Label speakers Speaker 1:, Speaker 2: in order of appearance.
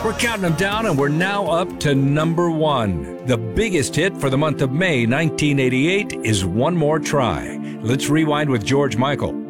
Speaker 1: We're counting them down, and we're now up to number 1. The biggest hit for the month of May 1988 is One More Try. Let's rewind with George Michael.